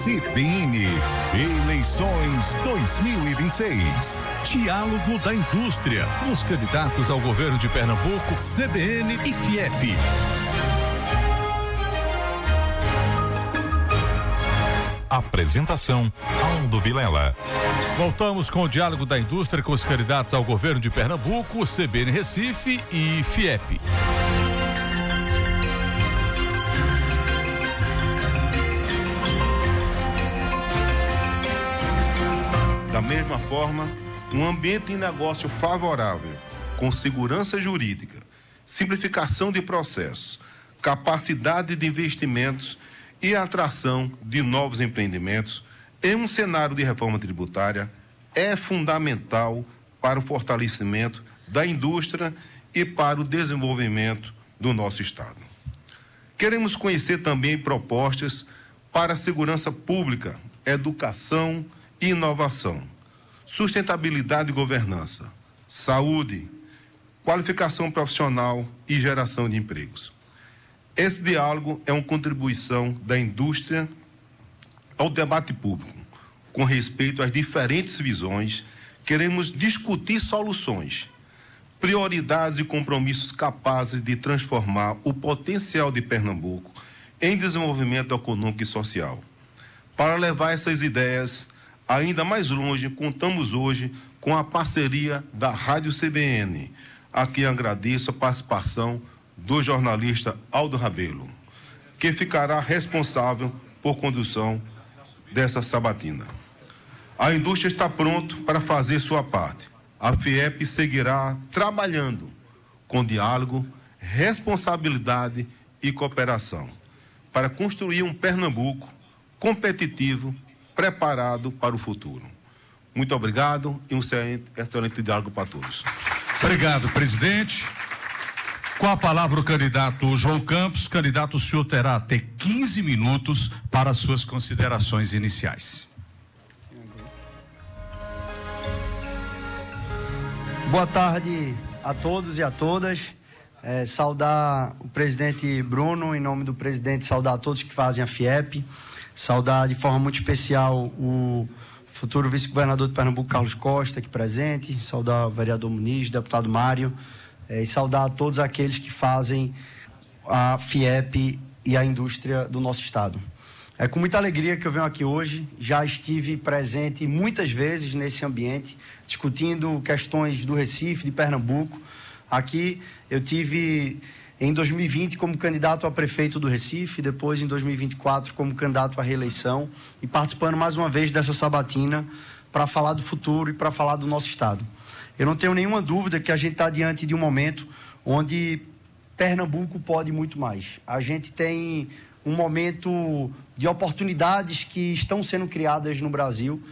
CBN, eleições 2026. Diálogo da Indústria, os candidatos ao governo de Pernambuco, CBN e FIEP. Apresentação: Aldo Vilela. Voltamos com o Diálogo da Indústria com os candidatos ao governo de Pernambuco, CBN Recife e FIEP. Da mesma forma, um ambiente de negócio favorável, com segurança jurídica, simplificação de processos, capacidade de investimentos e atração de novos empreendimentos em um cenário de reforma tributária é fundamental para o fortalecimento da indústria e para o desenvolvimento do nosso Estado. Queremos conhecer também propostas para a segurança pública, educação e inovação, sustentabilidade e governança, saúde, qualificação profissional e geração de empregos. Esse diálogo é uma contribuição da indústria ao debate público. Com respeito às diferentes visões, queremos discutir soluções, prioridades e compromissos capazes de transformar o potencial de Pernambuco em desenvolvimento econômico e social. Para levar essas ideias ainda mais longe, contamos hoje com a parceria da Rádio CBN, a quem agradeço a participação do jornalista Aldo Rabelo, que ficará responsável por condução dessa sabatina. A indústria está pronta para fazer sua parte. A FIEP seguirá trabalhando com diálogo, responsabilidade e cooperação para construir um Pernambuco competitivo, preparado para o futuro. Muito obrigado e um excelente diálogo para todos. Obrigado, presidente. Com a palavra o candidato João Campos. Candidato, o senhor terá até 15 minutos para as suas considerações iniciais. Boa tarde a todos e a todas. Saudar o presidente Bruno, em nome do presidente, saudar a todos que fazem a FIEP. Saudar de forma muito especial o futuro vice-governador de Pernambuco, Carlos Costa, aqui presente. Saudar o vereador Muniz, deputado Mário. E saudar a todos aqueles que fazem a FIEP e a indústria do nosso estado. É com muita alegria que eu venho aqui hoje. Já estive presente muitas vezes nesse ambiente, discutindo questões do Recife, de Pernambuco. Aqui eu tive em 2020 como candidato a prefeito do Recife, depois em 2024 como candidato à reeleição e participando mais uma vez dessa sabatina para falar do futuro e para falar do nosso estado. Eu não tenho nenhuma dúvida que a gente está diante de um momento onde Pernambuco pode muito mais. A gente tem um momento de oportunidades que estão sendo criadas no Brasil